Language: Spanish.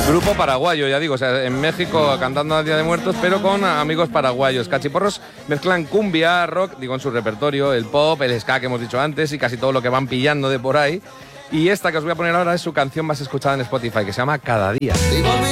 Grupo paraguayo, ya digo, o sea, en México cantando al Día de Muertos, pero con amigos paraguayos. Cachiporros mezclan cumbia, rock, digo en su repertorio, el pop, el ska que hemos dicho antes y casi todo lo que van pillando de por ahí. Y esta que os voy a poner ahora es su canción más escuchada en Spotify, que se llama Cada Día.